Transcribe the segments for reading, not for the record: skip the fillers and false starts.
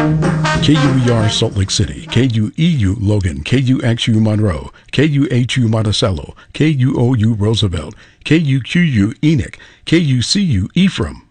KUER Salt Lake City, KUEU Logan, KUXU Monroe, KUHU Monticello, KUOU Roosevelt, KUQU Enoch, KUCU Ephraim.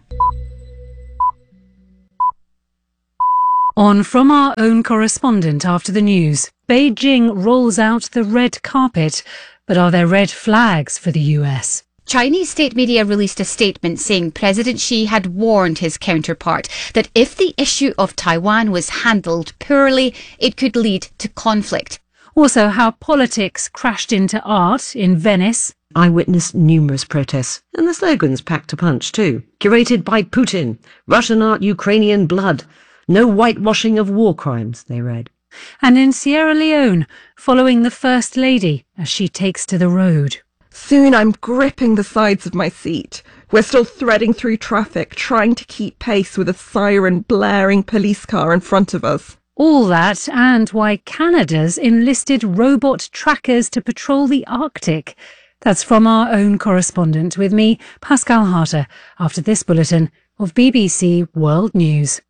On from our own correspondent after the news, Beijing rolls out the red carpet, but are there red flags for the US? Chinese state media released a statement saying President Xi had warned his counterpart that if the issue of Taiwan was handled poorly, it could lead to conflict. Also, how politics crashed into art in Venice. I witnessed numerous protests, and the slogans packed a punch too. Curated by Putin, Russian art, Ukrainian blood. No whitewashing of war crimes, they read. And in Sierra Leone, following the First Lady as she takes to the road. Soon I'm gripping the sides of my seat. We're still threading through traffic, trying to keep pace with a siren blaring police car in front of us. All that and why Canada's enlisted robot trackers to patrol the Arctic. That's from our own correspondent with me, Pascal Harter, after this bulletin of BBC World News.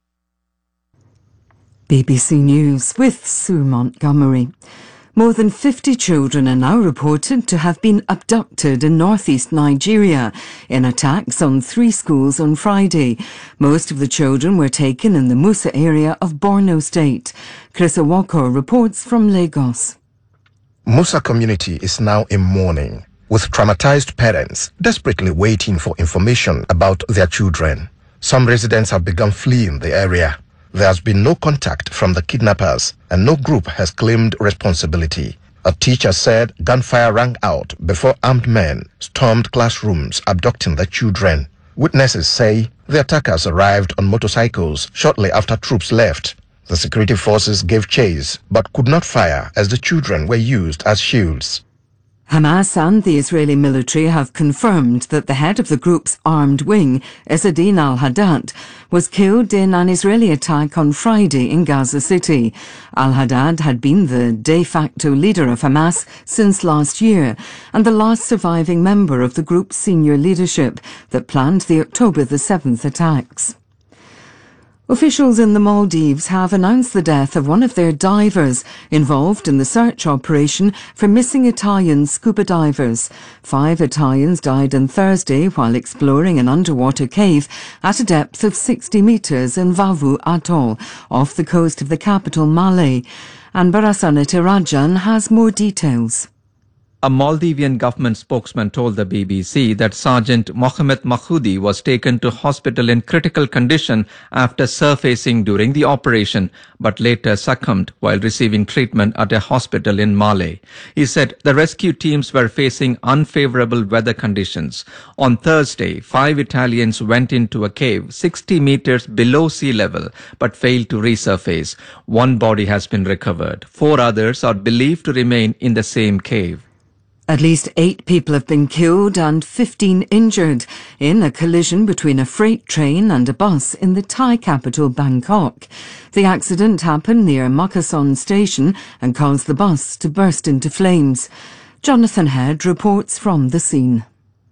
BBC News with Sue Montgomery. More than 50 children are now reported to have been abducted in northeast Nigeria in attacks on 3 schools on Friday. Most of the children were taken in the Musa area of Borno State. Chris Owoko reports from Lagos. Musa community is now in mourning, with traumatized parents desperately waiting for information about their children. Some residents have begun fleeing the area. There has been no contact from the kidnappers and no group has claimed responsibility. A teacher said gunfire rang out before armed men stormed classrooms abducting the children. Witnesses say the attackers arrived on motorcycles shortly after troops left. The security forces gave chase but could not fire as the children were used as shields. Hamas and the Israeli military have confirmed that the head of the group's armed wing, Ezzeddin al-Haddad, was killed in an Israeli attack on Friday in Gaza City. Al-Haddad had been the de facto leader of Hamas since last year and the last surviving member of the group's senior leadership that planned the October the 7th attacks. Officials in the Maldives have announced the death of one of their divers involved in the search operation for missing Italian scuba divers. 5 Italians died on Thursday while exploring an underwater cave at a depth of 60 metres in Vavu Atoll, off the coast of the capital Malé. And Barasana Tirajan has more details. A Maldivian government spokesman told the BBC that Sergeant Mohamed Mahmoudi was taken to hospital in critical condition after surfacing during the operation, but later succumbed while receiving treatment at a hospital in Malé. He said the rescue teams were facing unfavorable weather conditions. On Thursday, 5 Italians went into a cave 60 meters below sea level, but failed to resurface. 1 body has been recovered. 4 others are believed to remain in the same cave. At least 8 people have been killed and 15 injured in a collision between a freight train and a bus in the Thai capital Bangkok. The accident happened near Makasson station and caused the bus to burst into flames. Jonathan Head reports from the scene.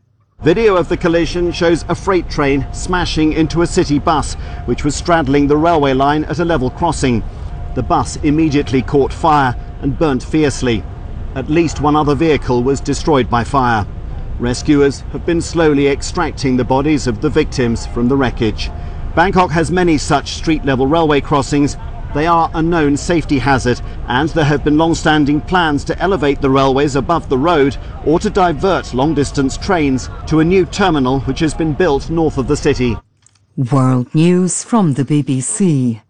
Video of the collision shows a freight train smashing into a city bus, which was straddling the railway line at a level crossing. The bus immediately caught fire and burnt fiercely. At least 1 other vehicle was destroyed by fire. Rescuers have been slowly extracting the bodies of the victims from the wreckage. Bangkok has many such street-level railway crossings. They are a known safety hazard, and there have been long-standing plans to elevate the railways above the road or to divert long-distance trains to a new terminal which has been built north of the city. World News from the BBC.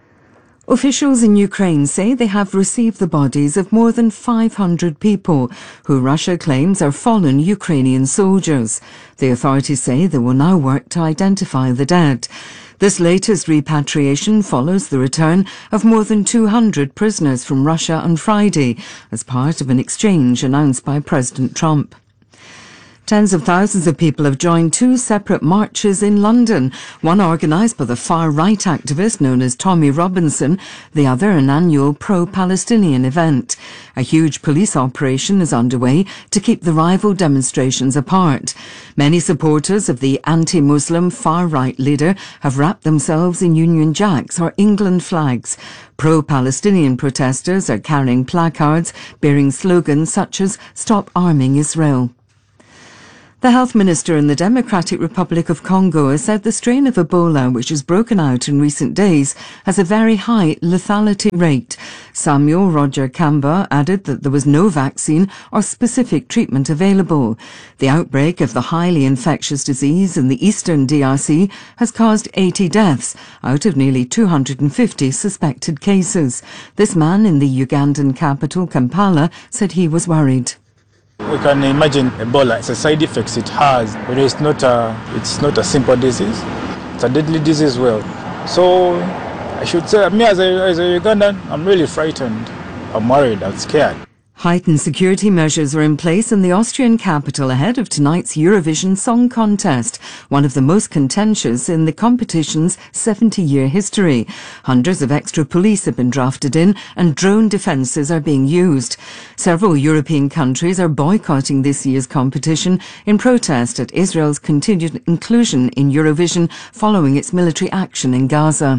Officials in Ukraine say they have received the bodies of more than 500 people who Russia claims are fallen Ukrainian soldiers. The authorities say they will now work to identify the dead. This latest repatriation follows the return of more than 200 prisoners from Russia on Friday as part of an exchange announced by President Trump. Tens of thousands of people have joined two separate marches in London, one organised by the far-right activist known as Tommy Robinson, the other an annual pro-Palestinian event. A huge police operation is underway to keep the rival demonstrations apart. Many supporters of the anti-Muslim far-right leader have wrapped themselves in Union Jacks or England flags. Pro-Palestinian protesters are carrying placards bearing slogans such as "Stop Arming Israel." The health minister in the Democratic Republic of Congo has said the strain of Ebola, which has broken out in recent days, has a very high lethality rate. Samuel Roger Kamba added that there was no vaccine or specific treatment available. The outbreak of the highly infectious disease in the eastern DRC has caused 80 deaths out of nearly 250 suspected cases. This man in the Ugandan capital, Kampala, said he was worried. We can imagine Ebola, it's a side effects it has, but it's not a simple disease. It's a deadly disease as well. So I should say, me as a Ugandan, I'm really frightened. I'm worried, I'm scared. Heightened security measures are in place in the Austrian capital ahead of tonight's Eurovision Song Contest, one of the most contentious in the competition's 70-year history. Hundreds of extra police have been drafted in and drone defences are being used. Several European countries are boycotting this year's competition in protest at Israel's continued inclusion in Eurovision following its military action in Gaza.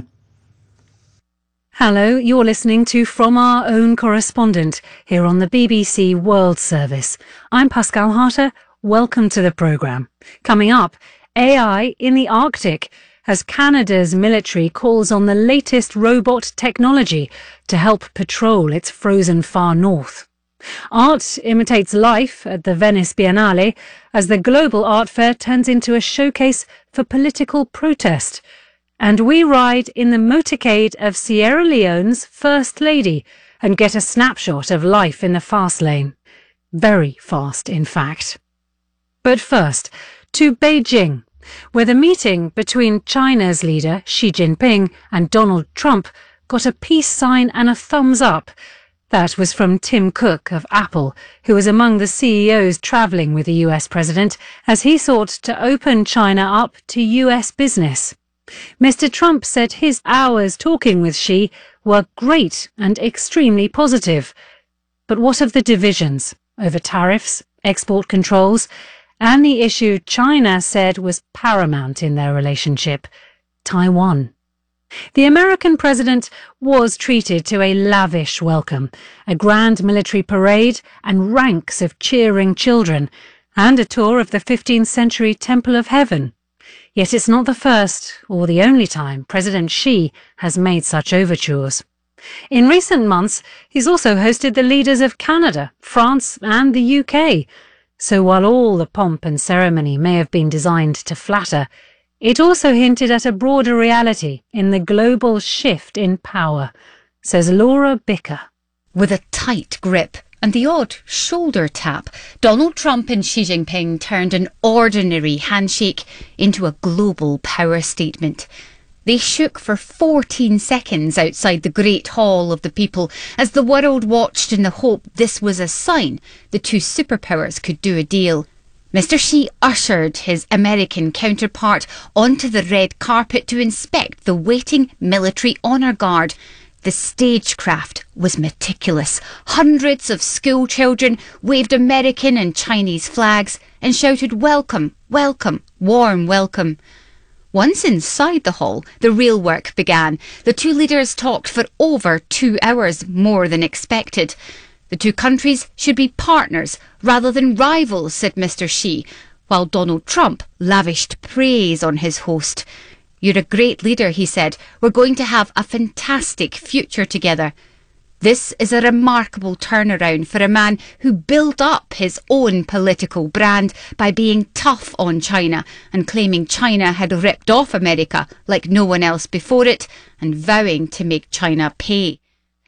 Hello, you're listening to From Our Own Correspondent here on the BBC World Service. I'm Pascal Harter. Welcome to the programme. Coming up, AI in the Arctic, as Canada's military calls on the latest robot technology to help patrol its frozen far north. Art imitates life at the Venice Biennale as the global art fair turns into a showcase for political protest. And we ride in the motorcade of Sierra Leone's First Lady and get a snapshot of life in the fast lane. Very fast, in fact. But first, to Beijing, where the meeting between China's leader Xi Jinping and Donald Trump got a peace sign and a thumbs up. That was from Tim Cook of Apple, who was among the CEOs travelling with the US president as he sought to open China up to US business. Mr. Trump said his hours talking with Xi were great and extremely positive. But what of the divisions over tariffs, export controls, and the issue China said was paramount in their relationship, Taiwan? The American president was treated to a lavish welcome, a grand military parade and ranks of cheering children, and a tour of the 15th century Temple of Heaven. Yet it's not the first or the only time President Xi has made such overtures. In recent months, he's also hosted the leaders of Canada, France and the UK. So while all the pomp and ceremony may have been designed to flatter, it also hinted at a broader reality in the global shift in power, says Laura Bicker. With a tight grip and the odd shoulder tap, Donald Trump and Xi Jinping turned an ordinary handshake into a global power statement. They shook for 14 seconds outside the Great Hall of the People as the world watched in the hope this was a sign the two superpowers could do a deal. Mr. Xi ushered his American counterpart onto the red carpet to inspect the waiting military honour guard. The stagecraft was meticulous. Hundreds of school children waved American and Chinese flags and shouted welcome, welcome, warm welcome. Once inside the hall, the real work began. The two leaders talked for over 2 hours, more than expected. The two countries should be partners rather than rivals, said Mr. Xi, while Donald Trump lavished praise on his host. You're a great leader, he said. We're going to have a fantastic future together. This is a remarkable turnaround for a man who built up his own political brand by being tough on China and claiming China had ripped off America like no one else before it and vowing to make China pay.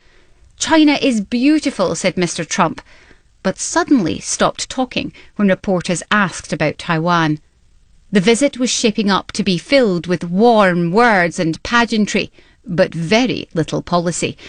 China is beautiful, said Mr. Trump, but suddenly stopped talking when reporters asked about Taiwan. The visit was shaping up to be filled with warm words and pageantry, but very little policy.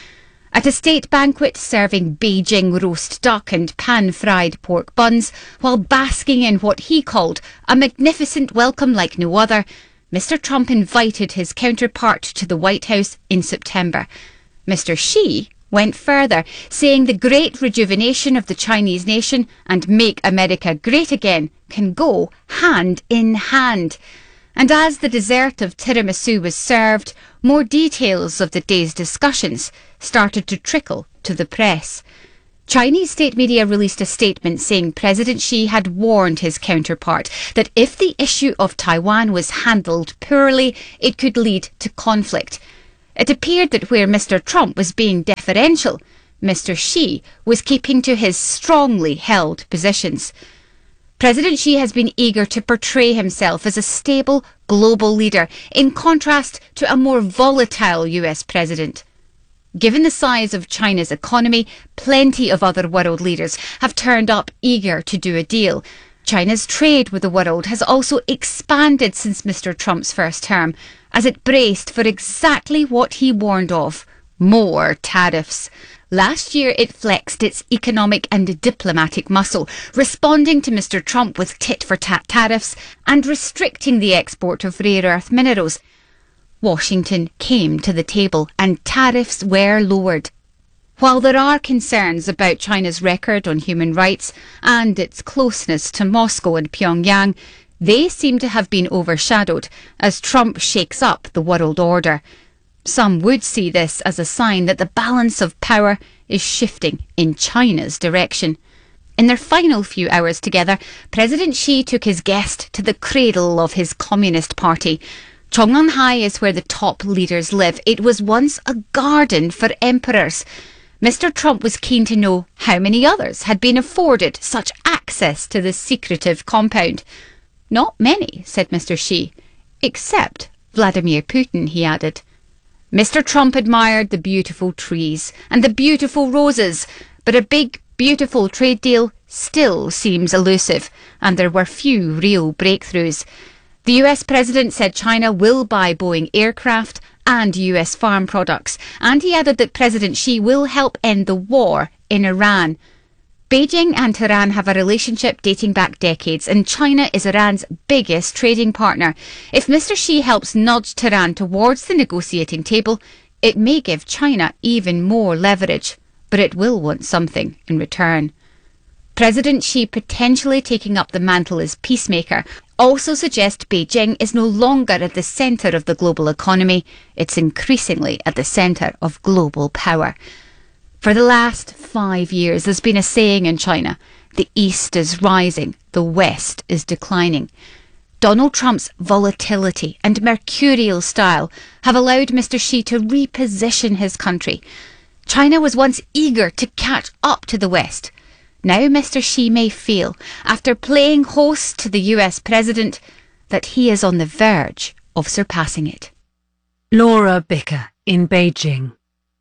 At a state banquet serving Beijing roast duck and pan-fried pork buns, while basking in what he called a magnificent welcome like no other, Mr. Trump invited his counterpart to the White House in September. Mr. Xi went further, saying the great rejuvenation of the Chinese nation and Make America Great Again can go hand in hand. And as the dessert of tiramisu was served, more details of the day's discussions started to trickle to the press. Chinese state media released a statement saying President Xi had warned his counterpart that if the issue of Taiwan was handled poorly, it could lead to conflict. It appeared that where Mr. Trump was being deferential, Mr. Xi was keeping to his strongly held positions. President Xi has been eager to portray himself as a stable global leader, in contrast to a more volatile US president. Given the size of China's economy, plenty of other world leaders have turned up eager to do a deal. China's trade with the world has also expanded since Mr. Trump's first term, as it braced for exactly what he warned of: more tariffs. Last year it flexed its economic and diplomatic muscle, responding to Mr. Trump with tit-for-tat tariffs and restricting the export of rare earth minerals. Washington came to the table and tariffs were lowered. While there are concerns about China's record on human rights and its closeness to Moscow and Pyongyang, they seem to have been overshadowed as Trump shakes up the world order. Some would see this as a sign that the balance of power is shifting in China's direction. In their final few hours together, President Xi took his guest to the cradle of his Communist Party. Chong'an is where the top leaders live. It was once a garden for emperors. Mr. Trump was keen to know how many others had been afforded such access to this secretive compound. Not many, said Mr. Xi. Except Vladimir Putin, he added. Mr. Trump admired the beautiful trees and the beautiful roses, but a big, beautiful trade deal still seems elusive, and there were few real breakthroughs. The US president said China will buy Boeing aircraft and US farm products, and he added that President Xi will help end the war in Iran. Beijing and Tehran have a relationship dating back decades, and China is Iran's biggest trading partner. If Mr. Xi helps nudge Tehran towards the negotiating table, it may give China even more leverage, but it will want something in return. President Xi potentially taking up the mantle as peacemaker also suggests Beijing is no longer at the centre of the global economy, it's increasingly at the centre of global power. For the last 5 years, there's been a saying in China: the East is rising, the West is declining. Donald Trump's volatility and mercurial style have allowed Mr. Xi to reposition his country. China was once eager to catch up to the West. Now Mr. Xi may feel, after playing host to the US president, that he is on the verge of surpassing it. Laura Bicker in Beijing.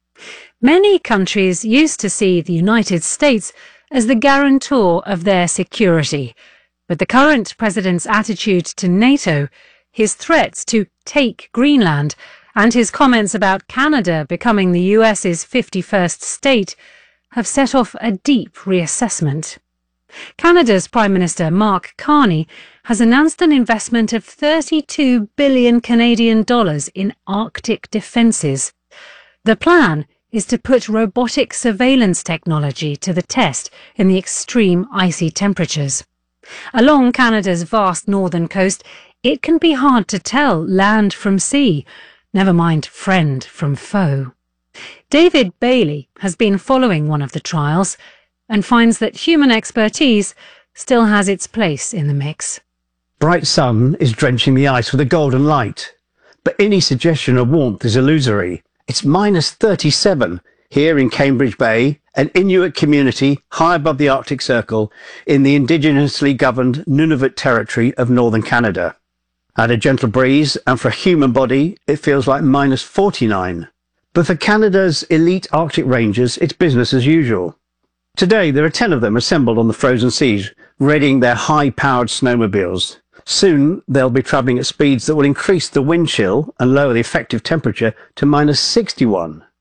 Many countries used to see the United States as the guarantor of their security, but the current president's attitude to NATO, his threats to take Greenland, and his comments about Canada becoming the US's 51st state have set off a deep reassessment. Canada's Prime Minister Mark Carney has announced an investment of 32 billion Canadian dollars in Arctic defences. The plan is to put robotic surveillance technology to the test in the extreme icy temperatures. Along Canada's vast northern coast, it can be hard to tell land from sea, never mind friend from foe. David Bailey has been following one of the trials and finds that human expertise still has its place in the mix. Bright sun is drenching the ice with a golden light, but any suggestion of warmth is illusory. It's minus 37 here in Cambridge Bay, an Inuit community high above the Arctic Circle in the indigenously governed Nunavut territory of northern Canada. Add a gentle breeze, and for a human body, it feels like minus 49. But for Canada's elite Arctic Rangers, it's business as usual. Today, there are 10 of them assembled on the frozen seas, readying their high-powered snowmobiles. Soon, they'll be travelling at speeds that will increase the wind chill and lower the effective temperature to minus 61.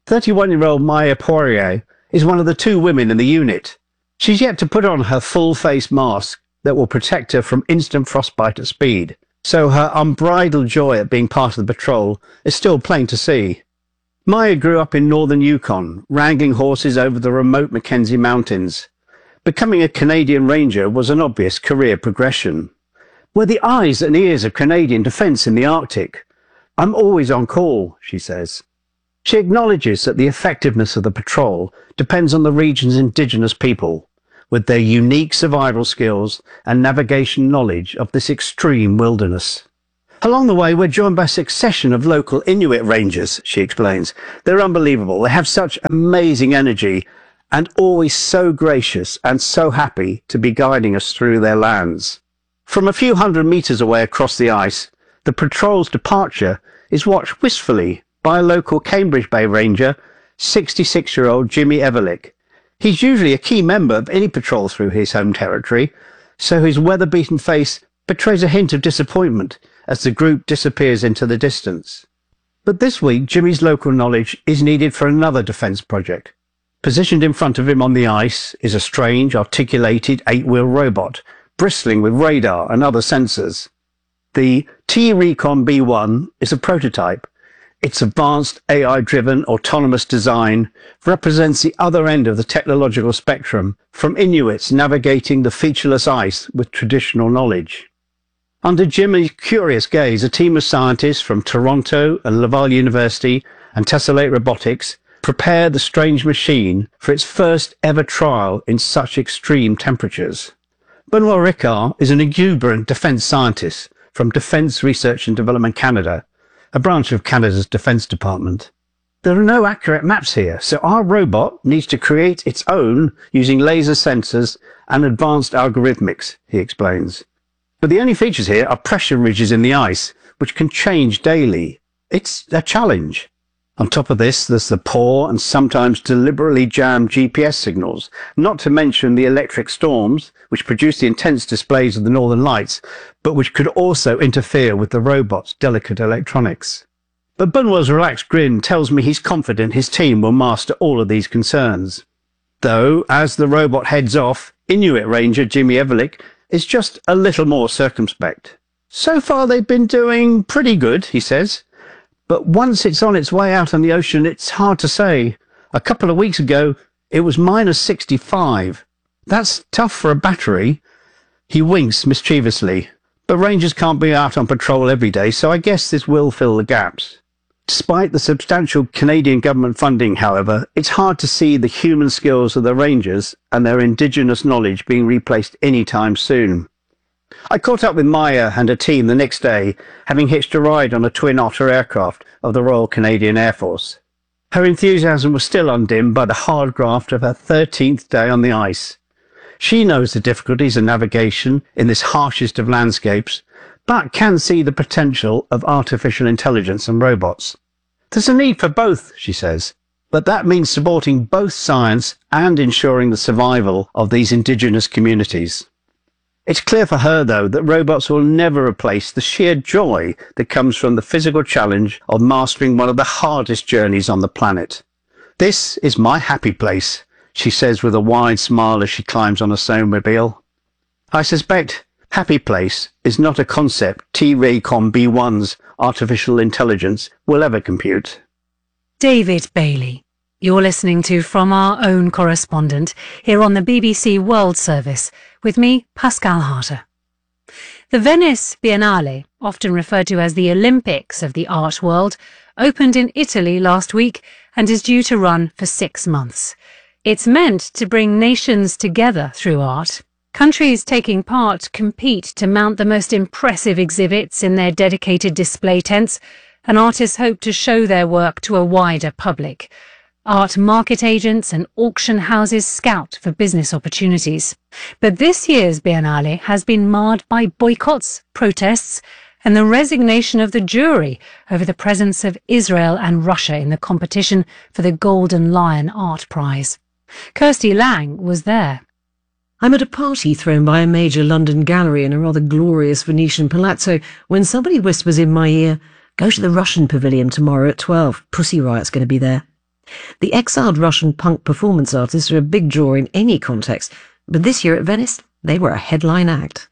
31-year-old Maya Poirier is one of the 2 women in the unit. She's yet to put on her full face mask that will protect her from instant frostbite at speed, so her unbridled joy at being part of the patrol is still plain to see. Maya grew up in northern Yukon, wrangling horses over the remote Mackenzie Mountains. Becoming a Canadian Ranger was an obvious career progression. We're the eyes and ears of Canadian defence in the Arctic. I'm always on call, she says. She acknowledges that the effectiveness of the patrol depends on the region's Indigenous people, with their unique survival skills and navigation knowledge of this extreme wilderness. Along the way, we're joined by a succession of local Inuit Rangers, she explains. They're unbelievable. They have such amazing energy and always so gracious and so happy to be guiding us through their lands. From a few hundred metres away across the ice, the patrol's departure is watched wistfully by a local Cambridge Bay Ranger, 66-year-old Jimmy Everlick. He's usually a key member of any patrol through his home territory, so his weather-beaten face betrays a hint of disappointment as the group disappears into the distance. But this week, Jimmy's local knowledge is needed for another defence project. Positioned in front of him on the ice is a strange, articulated 8-wheel robot, bristling with radar and other sensors. The T-Recon B1 is a prototype. Its advanced AI-driven autonomous design represents the other end of the technological spectrum, from Inuits navigating the featureless ice with traditional knowledge. Under Jimmy's curious gaze, a team of scientists from Toronto and Laval University and Tessellate Robotics prepare the strange machine for its first ever trial in such extreme temperatures. Benoit Ricard is an exuberant defence scientist from Defence Research and Development Canada, a branch of Canada's Defence Department. There are no accurate maps here, so our robot needs to create its own using laser sensors and advanced algorithmics, he explains. But the only features here are pressure ridges in the ice, which can change daily. It's a challenge. On top of this, there's the poor and sometimes deliberately jammed GPS signals, not to mention the electric storms, which produce the intense displays of the Northern Lights, but which could also interfere with the robot's delicate electronics. But Benoit's relaxed grin tells me he's confident his team will master all of these concerns. Though, as the robot heads off, Inuit Ranger Jimmy Everlick is just a little more circumspect. So far they've been doing pretty good, he says. But once it's on its way out on the ocean, it's hard to say. A couple of weeks ago, it was minus 65. That's tough for a battery. He winks mischievously. But rangers can't be out on patrol every day, so I guess this will fill the gaps. Despite the substantial Canadian government funding, however, it's hard to see the human skills of the rangers and their Indigenous knowledge being replaced anytime soon. I caught up with Maya and her team the next day, having hitched a ride on a Twin Otter aircraft of the Royal Canadian Air Force. Her enthusiasm was still undimmed by the hard graft of her 13th day on the ice. She knows the difficulties of navigation in this harshest of landscapes, but can see the potential of artificial intelligence and robots. There's a need for both, she says, but that means supporting both science and ensuring the survival of these Indigenous communities. It's clear for her, though, that robots will never replace the sheer joy that comes from the physical challenge of mastering one of the hardest journeys on the planet. This is my happy place, she says with a wide smile as she climbs on a snowmobile. I suspect happy place is not a concept T-Recon B1's artificial intelligence will ever compute. David Bailey. You're listening to From Our Own Correspondent here on the BBC World Service with me, Pascal Harter. The Venice Biennale, often referred to as the Olympics of the art world, opened in Italy last week and is due to run for 6 months. It's meant to bring nations together through art. Countries taking part compete to mount the most impressive exhibits in their dedicated display tents, and artists hope to show their work to a wider public. Art market agents and auction houses scout for business opportunities. But this year's Biennale has been marred by boycotts, protests, and the resignation of the jury over the presence of Israel and Russia in the competition for the Golden Lion Art Prize. Kirsty Lang was there. I'm at a party thrown by a major London gallery in a rather glorious Venetian palazzo when somebody whispers in my ear, "Go to the Russian pavilion tomorrow at 12. Pussy Riot's going to be there." The exiled Russian punk performance artists are a big draw in any context, but this year at Venice, they were a headline act.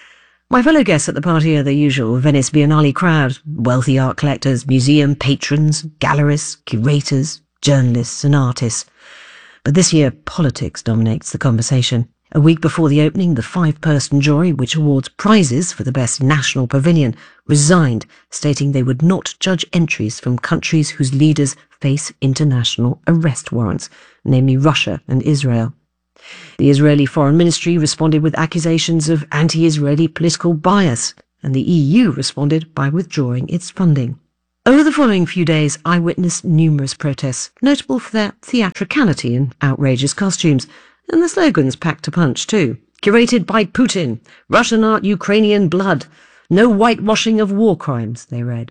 My fellow guests at the party are the usual Venice Biennale crowd: wealthy art collectors, museum patrons, gallerists, curators, journalists and artists. But this year, politics dominates the conversation. A week before the opening, the five-person jury, which awards prizes for the best national pavilion, resigned, stating they would not judge entries from countries whose leaders face international arrest warrants, namely Russia and Israel. The Israeli Foreign Ministry responded with accusations of anti-Israeli political bias, and the EU responded by withdrawing its funding. Over the following few days, I witnessed numerous protests, notable for their theatricality and outrageous costumes, and the slogans packed a punch too. Curated by Putin, Russian art, Ukrainian blood, no whitewashing of war crimes, they read.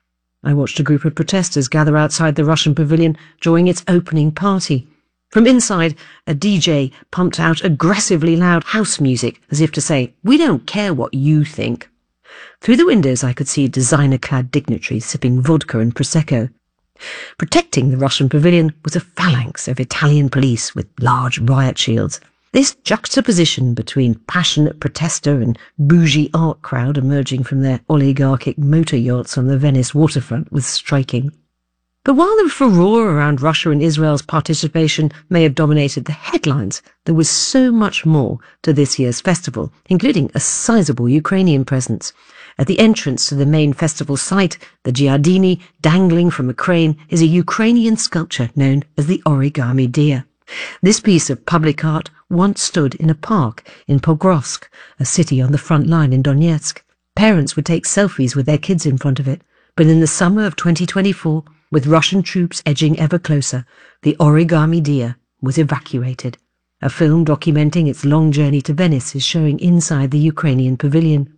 I watched a group of protesters gather outside the Russian pavilion during its opening party. From inside, a DJ pumped out aggressively loud house music, as if to say, "We don't care what you think." Through the windows I could see designer-clad dignitaries sipping vodka and Prosecco. Protecting the Russian pavilion was a phalanx of Italian police with large riot shields. This juxtaposition between passionate protester and bougie art crowd emerging from their oligarchic motor yachts on the Venice waterfront was striking. But while the furore around Russia and Israel's participation may have dominated the headlines, there was so much more to this year's festival, including a sizable Ukrainian presence. At the entrance to the main festival site, the Giardini, dangling from a crane, is a Ukrainian sculpture known as the Origami Deer. This piece of public art once stood in a park in Pokrovsk, a city on the front line in Donetsk. Parents would take selfies with their kids in front of it, but in the summer of 2024, with Russian troops edging ever closer, the Origami Deer was evacuated. A film documenting its long journey to Venice is showing inside the Ukrainian pavilion.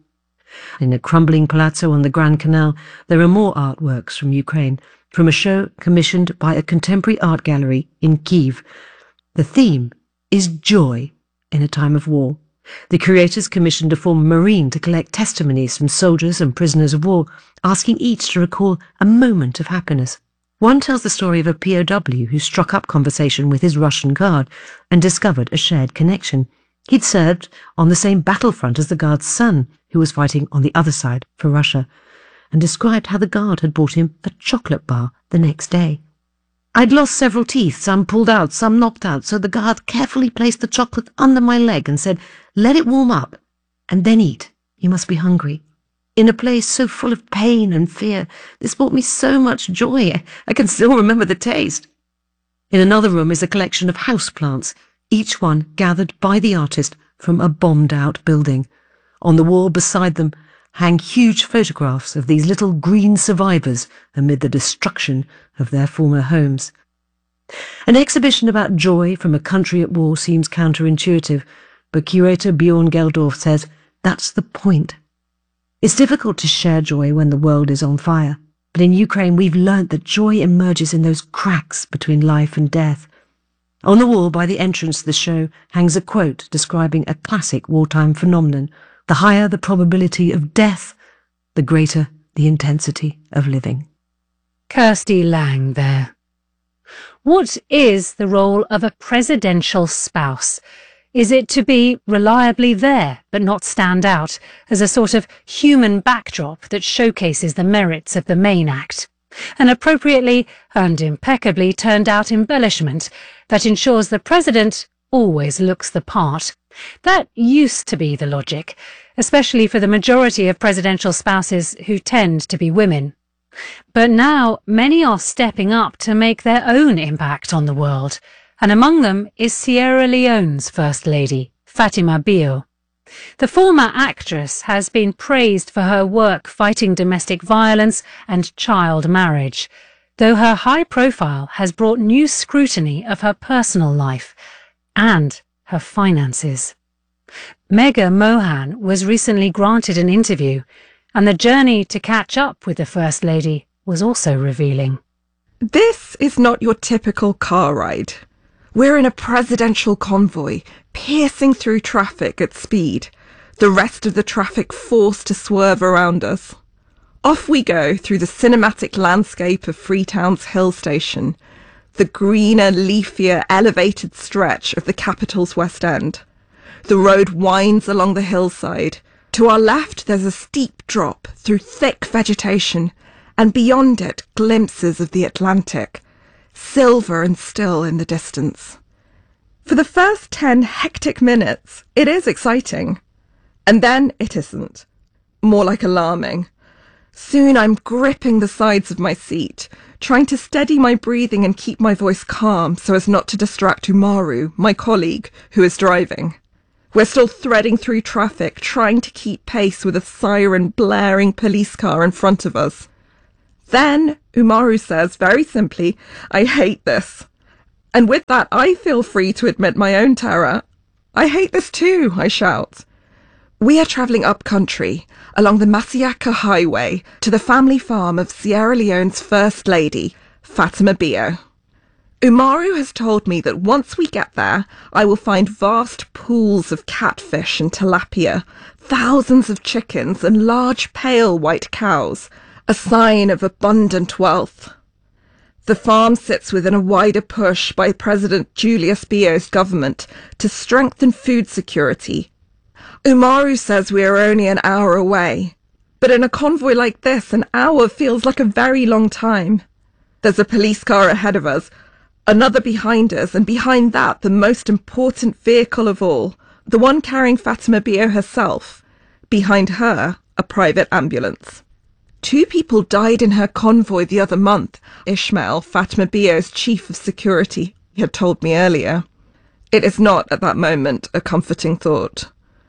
In a crumbling palazzo on the Grand Canal, there are more artworks from Ukraine, from a show commissioned by a contemporary art gallery in Kyiv. The theme is joy in a time of war. The curators commissioned a former Marine to collect testimonies from soldiers and prisoners of war, asking each to recall a moment of happiness. One tells the story of a POW who struck up conversation with his Russian guard and discovered a shared connection. He'd served on the same battlefront as the guard's son, who was fighting on the other side for Russia, and described how the guard had bought him a chocolate bar the next day. "I'd lost several teeth, some pulled out, some knocked out, so the guard carefully placed the chocolate under my leg and said, 'Let it warm up, and then eat. You must be hungry.' In a place so full of pain and fear, this brought me so much joy. I can still remember the taste." In another room is a collection of houseplants, each one gathered by the artist from a bombed-out building. On the wall beside them hang huge photographs of these little green survivors amid the destruction of their former homes. An exhibition about joy from a country at war seems counterintuitive, but curator Bjorn Geldorf says that's the point. It's difficult to share joy when the world is on fire, but in Ukraine we've learnt that joy emerges in those cracks between life and death. On the wall by the entrance to the show hangs a quote describing a classic wartime phenomenon: "The higher the probability of death, the greater the intensity of living." Kirsty Lang there. What is the role of a presidential spouse? Is it to be reliably there but not stand out as a sort of human backdrop that showcases the merits of the main act? An appropriately and impeccably turned out embellishment that ensures the president always looks the part. That used to be the logic, especially for the majority of presidential spouses who tend to be women. But now many are stepping up to make their own impact on the world, and among them is Sierra Leone's First Lady, Fatima Bio. The former actress has been praised for her work fighting domestic violence and child marriage, though her high profile has brought new scrutiny of her personal life and her finances. Megha Mohan was recently granted an interview, and the journey to catch up with the First Lady was also revealing. This is not your typical car ride. We're in a presidential convoy, piercing through traffic at speed, the rest of the traffic forced to swerve around us. Off we go through the cinematic landscape of Freetown's Hill Station, the greener, leafier, elevated stretch of the capital's West End. The road winds along the hillside. To our left there's a steep drop through thick vegetation, and beyond it glimpses of the Atlantic, silver and still in the distance. For the first 10 hectic minutes, it is exciting. And then it isn't. More like alarming. Soon I'm gripping the sides of my seat, trying to steady my breathing and keep my voice calm so as not to distract Umaru, my colleague, who is driving. We're still threading through traffic, trying to keep pace with a siren blaring police car in front of us. Then Umaru says, very simply, "I hate this." And with that, I feel free to admit my own terror. "I hate this too," I shout. We are travelling up country, along the Masiaka Highway, to the family farm of Sierra Leone's First Lady, Fatima Bio. Umaru has told me that once we get there, I will find vast pools of catfish and tilapia, thousands of chickens and large pale white cows, a sign of abundant wealth. The farm sits within a wider push by President Julius Bio's government to strengthen food security. Umaru says we are only an hour away, but in a convoy like this, an hour feels like a very long time. There's a police car ahead of us, another behind us, and behind that the most important vehicle of all, the one carrying Fatima Bio herself. Behind her, a private ambulance. 2 people died in her convoy the other month, Ishmael, Fatima Bio's chief of security, had told me earlier. It is not, at that moment, a comforting thought.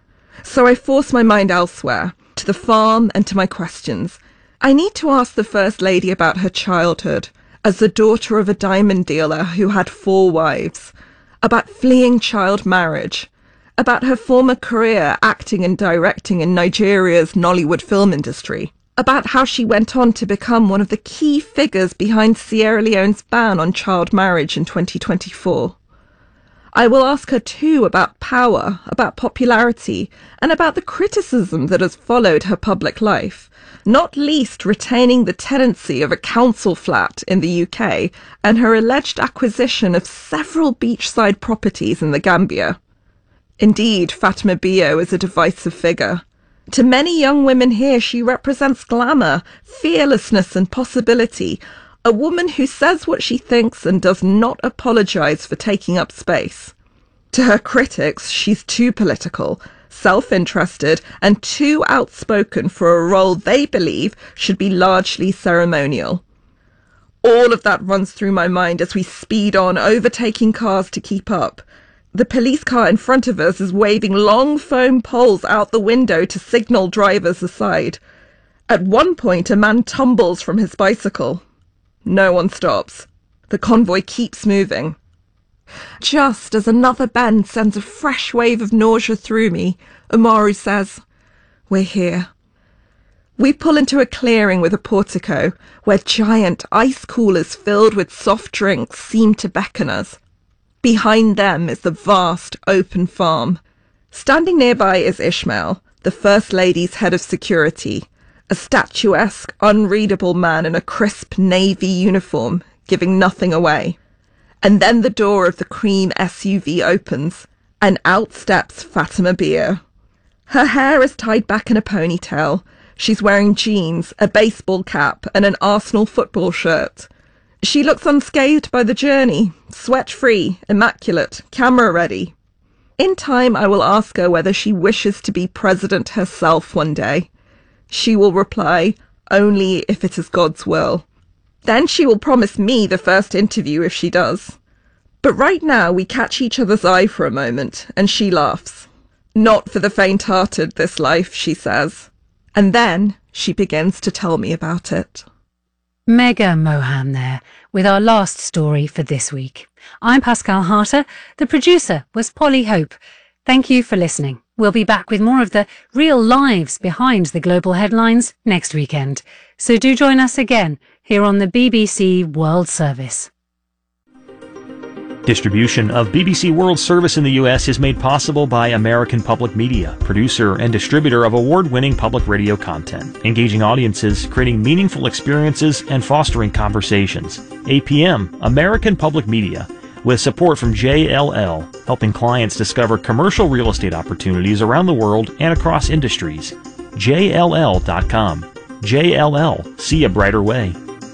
So I force my mind elsewhere, to the farm and to my questions. I need to ask the First Lady about her childhood, as the daughter of a diamond dealer who had 4 wives, about fleeing child marriage, about her former career acting and directing in Nigeria's Nollywood film industry, about how she went on to become one of the key figures behind Sierra Leone's ban on child marriage in 2024. I will ask her too about power, about popularity, and about the criticism that has followed her public life, not least retaining the tenancy of a council flat in the UK and her alleged acquisition of several beachside properties in the Gambia. Indeed, Fatima Bio is a divisive figure. To many young women here, she represents glamour, fearlessness and possibility, a woman who says what she thinks and does not apologise for taking up space. To her critics, she's too political, self-interested and too outspoken for a role they believe should be largely ceremonial. All of that runs through my mind as we speed on, overtaking cars to keep up. The police car in front of us is waving long foam poles out the window to signal drivers aside. At one point, a man tumbles from his bicycle. No one stops. The convoy keeps moving. Just as another bend sends a fresh wave of nausea through me, Umaru says, "We're here." We pull into a clearing with a portico, where giant ice coolers filled with soft drinks seem to beckon us. Behind them is the vast open farm. Standing nearby is Ishmael, the First Lady's head of security, a statuesque, unreadable man in a crisp navy uniform, giving nothing away. And then the door of the cream SUV opens, and out steps Fatima Bio. Her hair is tied back in a ponytail. She's wearing jeans, a baseball cap, and an Arsenal football shirt. She looks unscathed by the journey, sweat-free, immaculate, camera-ready. In time, I will ask her whether she wishes to be president herself one day. She will reply, "Only if it is God's will." Then she will promise me the first interview if she does. But right now we catch each other's eye for a moment, and she laughs. "Not for the faint-hearted, this life," she says. And then she begins to tell me about it. Mega Mohan there, with our last story for this week. I'm Pascal Harter. The producer was Polly Hope. Thank you for listening. We'll be back with more of the real lives behind the global headlines next weekend. So do join us again here on the BBC World Service. Distribution of BBC World Service in the U.S. is made possible by American Public Media, producer and distributor of award-winning public radio content, engaging audiences, creating meaningful experiences, and fostering conversations. APM, American Public Media, with support from JLL, helping clients discover commercial real estate opportunities around the world and across industries. JLL.com. JLL, see a brighter way.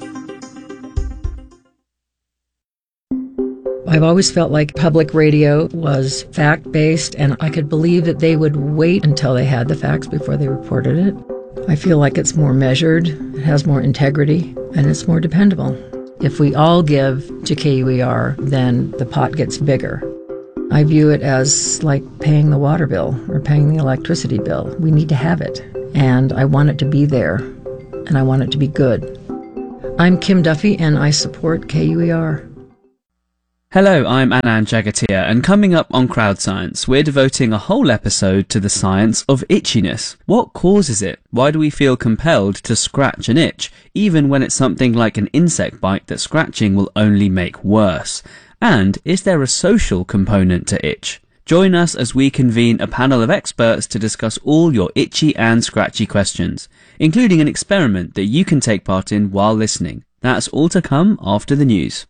I've always felt like public radio was fact-based, and I could believe that they would wait until they had the facts before they reported it. I feel like it's more measured, it has more integrity, and it's more dependable. If we all give to KUER, then the pot gets bigger. I view it as like paying the water bill or paying the electricity bill. We need to have it, and I want it to be there, and I want it to be good. I'm Kim Duffy, and I support KUER. Hello, I'm Anand Jagatia, and coming up on Crowd Science, we're devoting a whole episode to the science of itchiness. What causes it? Why do we feel compelled to scratch an itch, even when it's something like an insect bite that scratching will only make worse? And is there a social component to itch? Join us as we convene a panel of experts to discuss all your itchy and scratchy questions, including an experiment that you can take part in while listening. That's all to come after the news.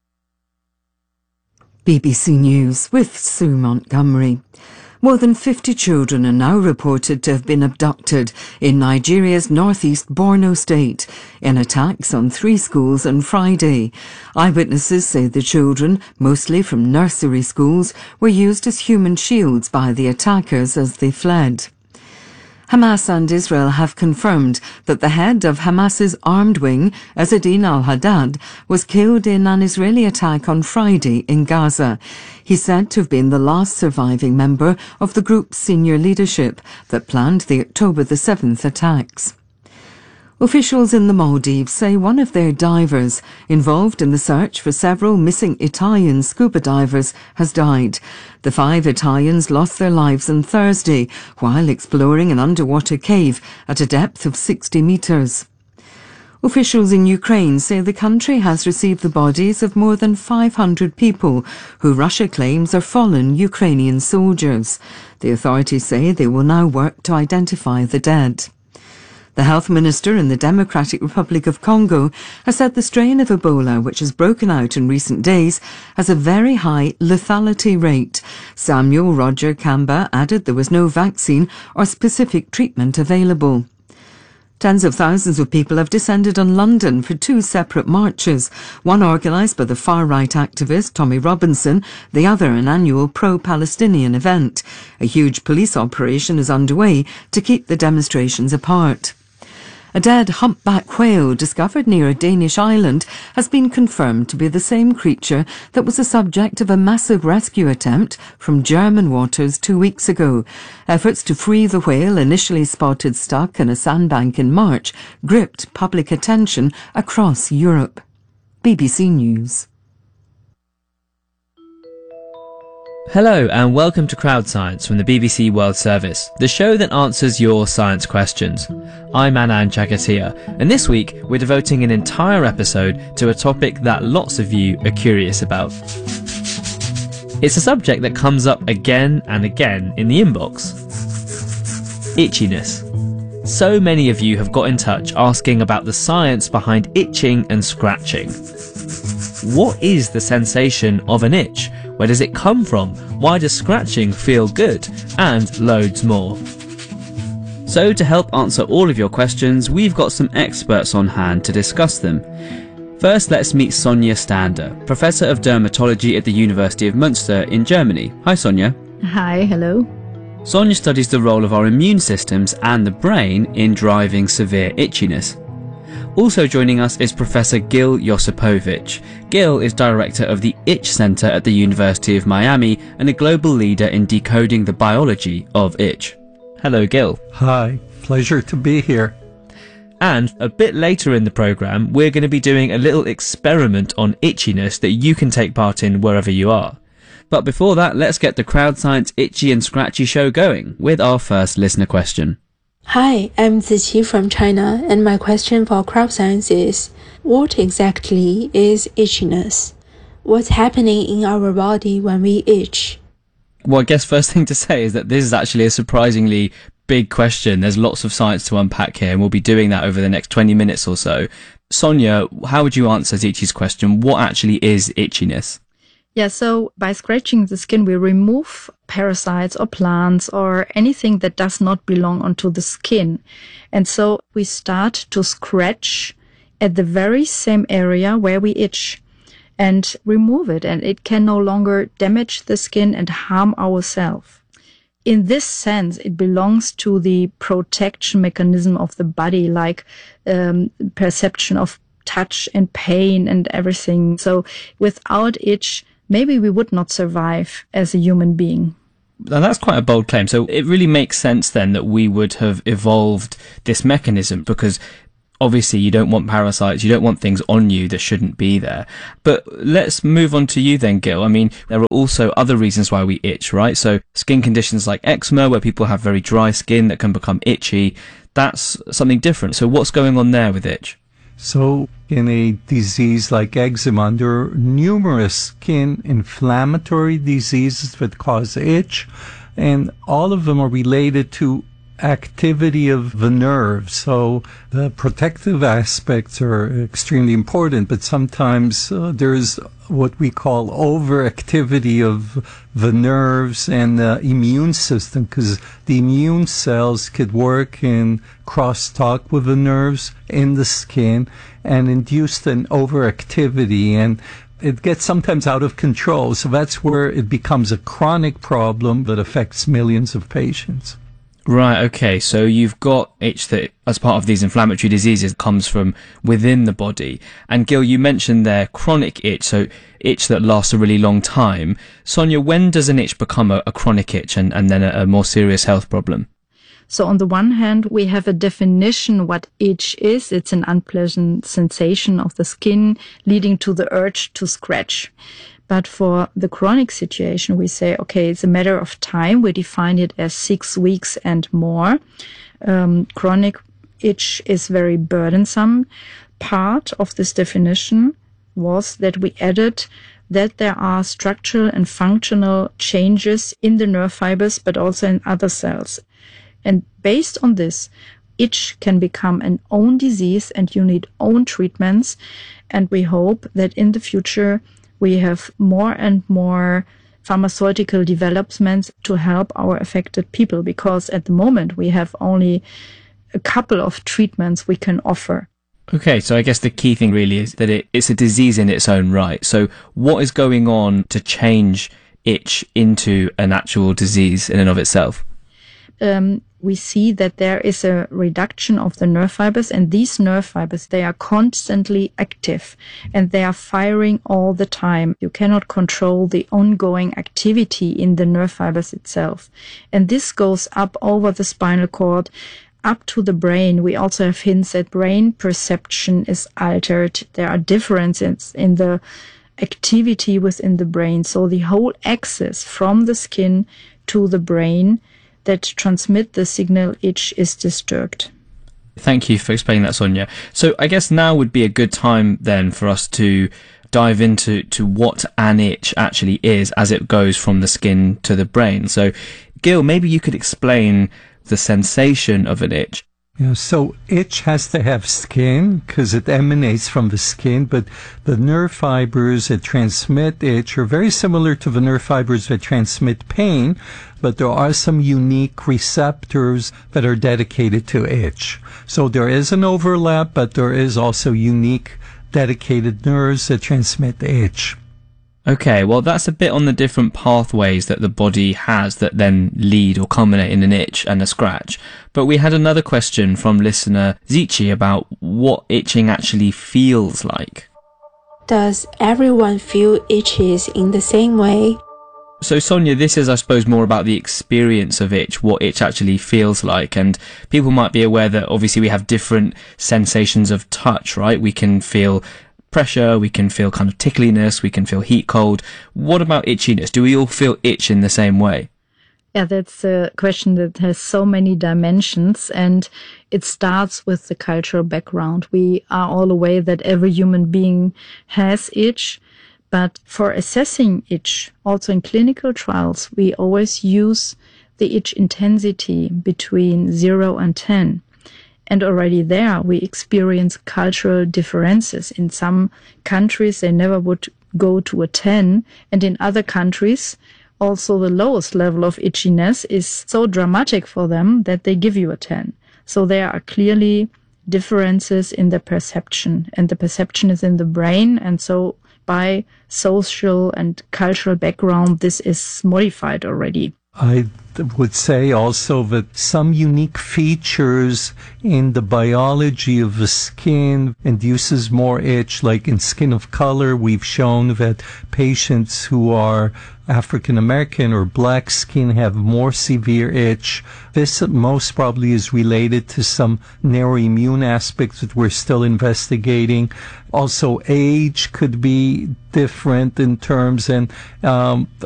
BBC News with Sue Montgomery. More than 50 children are now reported to have been abducted in Nigeria's northeast Borno state in attacks on 3 schools on Friday. Eyewitnesses say the children, mostly from nursery schools, were used as human shields by the attackers as they fled. Hamas and Israel have confirmed that the head of Hamas's armed wing, Ezzedine al-Haddad, was killed in an Israeli attack on Friday in Gaza. He's said to have been the last surviving member of the group's senior leadership that planned the October the 7th attacks. Officials in the Maldives say one of their divers involved in the search for several missing Italian scuba divers has died. The 5 Italians lost their lives on Thursday while exploring an underwater cave at a depth of 60 metres. Officials in Ukraine say the country has received the bodies of more than 500 people who Russia claims are fallen Ukrainian soldiers. The authorities say they will now work to identify the dead. The health minister in the Democratic Republic of Congo has said the strain of Ebola, which has broken out in recent days, has a very high lethality rate. Samuel Roger Kamba added there was no vaccine or specific treatment available. Tens of thousands of people have descended on London for 2 separate marches, one organised by the far-right activist Tommy Robinson, the other an annual pro-Palestinian event. A huge police operation is underway to keep the demonstrations apart. A dead humpback whale discovered near a Danish island has been confirmed to be the same creature that was the subject of a massive rescue attempt from German waters 2 weeks ago. Efforts to free the whale, initially spotted stuck in a sandbank in March, gripped public attention across Europe. BBC News. Hello and welcome to Crowd Science from the BBC World Service, the show that answers your science questions. I'm Anand Jagatia, and this week we're devoting an entire episode to a topic that lots of you are curious about. It's a subject that comes up again and again in the inbox. Itchiness. So many of you have got in touch asking about the science behind itching and scratching. What is the sensation of an itch? Where does it come from? Why does scratching feel good? And loads more. So to help answer all of your questions, we've got some experts on hand to discuss them. First, let's meet Sonja Stander, Professor of Dermatology at the University of Münster in Germany. Hi Sonja. Hi, hello. Sonja studies the role of our immune systems and the brain in driving severe itchiness. Also joining us is Professor Gil Josipovic. Gil is director of the Itch Center at the University of Miami and a global leader in decoding the biology of itch. Hello, Gil. Hi, pleasure to be here. And a bit later in the programme, we're going to be doing a little experiment on itchiness that you can take part in wherever you are. But before that, let's get the Crowd Science Itchy and Scratchy show going with our first listener question. Hi, I'm Ziqi from China, and my question for Crowd Science is, what exactly is itchiness? what's happening in our body when we itch? Well, I guess first thing to say is that this is actually a surprisingly big question. There's lots of science to unpack here, and we'll be doing that over the next 20 minutes or so. Sonia, how would you answer Zichi's question? What actually is itchiness? Yeah, so by scratching the skin, we remove parasites or plants or anything that does not belong onto the skin. And so we start to scratch at the very same area where we itch and remove it, and it can no longer damage the skin and harm ourselves. In this sense, it belongs to the protection mechanism of the body, like perception of touch and pain and everything. So without itch, maybe we would not survive as a human being. And that's quite a bold claim. So it really makes sense then that we would have evolved this mechanism, because obviously you don't want parasites, you don't want things on you that shouldn't be there. But let's move on to you then, Gil. I mean, there are also other reasons why we itch, right? So skin conditions like eczema, where people have very dry skin that can become itchy, that's something different. So what's going on there with itch? So in a disease like eczema, there are numerous skin inflammatory diseases that cause itch, and all of them are related to activity of the nerves. So the protective aspects are extremely important, but sometimes there's what we call overactivity of the nerves and the immune system, because the immune cells could work in crosstalk with the nerves in the skin and induce an overactivity, and it gets sometimes out of control. So that's where it becomes a chronic problem that affects millions of patients. Right, okay, so you've got itch that, as part of these inflammatory diseases, comes from within the body. And Gil, you mentioned there chronic itch, so itch that lasts a really long time. Sonia, when does an itch become a chronic itch and then a more serious health problem? So on the one hand, we have a definition what itch is. It's an unpleasant sensation of the skin leading to the urge to scratch. But for the chronic situation, we say, okay, it's a matter of time. We define it as 6 weeks and more. Chronic itch is very burdensome. Part of this definition was that we added that there are structural and functional changes in the nerve fibers, but also in other cells. And based on this, itch can become an own disease and you need own treatments. And we hope that in the future, we have more and more pharmaceutical developments to help our affected people, because at the moment we have only a couple of treatments we can offer. Okay, so I guess the key thing really is that it's a disease in its own right. So what is going on to change itch into an actual disease in and of itself? We see that there is a reduction of the nerve fibers, and these nerve fibers, they are constantly active and they are firing all the time. You cannot control the ongoing activity in the nerve fibers itself. And this goes up over the spinal cord, up to the brain. We also have hints that brain perception is altered. There are differences in the activity within the brain. So the whole axis from the skin to the brain that transmit the signal itch is disturbed. Thank you for explaining that, Sonia. So I guess now would be a good time then for us to dive into what an itch actually is as it goes from the skin to the brain. So Gil, maybe you could explain the sensation of an itch. Yeah, so itch has to have skin because it emanates from the skin, but the nerve fibers that transmit itch are very similar to the nerve fibers that transmit pain, but there are some unique receptors that are dedicated to itch. So there is an overlap, but there is also unique dedicated nerves that transmit itch. Okay, well that's a bit on the different pathways that the body has that then lead or culminate in an itch and a scratch. But we had another question from listener Zichi about what itching actually feels like. Does everyone feel itches in the same way? So Sonia, this is I suppose more about the experience of itch, what itch actually feels like, and people might be aware that obviously we have different sensations of touch, right? We can feel pressure, we can feel kind of tickliness, we can feel heat, cold. What about itchiness? Do we all feel itch in the same way? Yeah, that's a question that has so many dimensions, and it starts with the cultural background. We are all aware that every human being has itch, But for assessing itch, also in clinical trials, we always use the itch intensity between 0 and 10. And already there, we experience cultural differences. In some countries, they never would go to a 10. And in other countries, also the lowest level of itchiness is so dramatic for them that they give you a 10. So there are clearly differences in the perception. And the perception is in the brain. And so by social and cultural background, this is modified already. I would say also that some unique features in the biology of the skin induces more itch, like in Skin of Color, we've shown that patients who are African American or black skin have more severe itch. This most probably is related to some neuroimmune aspects that we're still investigating. Also, age could be different in terms, and